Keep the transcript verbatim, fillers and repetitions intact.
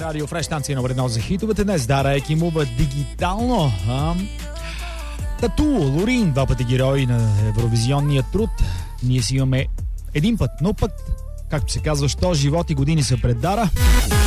Радио Фреш, станция номер едно за хитовете. Днес Дара Екимова дигитално. А... Тату, Лорин, два пъти герои на Евровизионния труд. Ние си имаме един път, но път, както се казва, що живот и години са пред Дара.